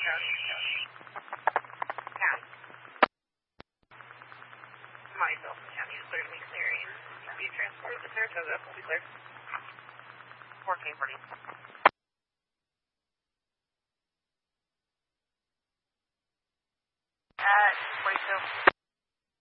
Yeah. Myself and County is clear to be clearing. Be transported to Saratoga. Will be clear. 1440. 42.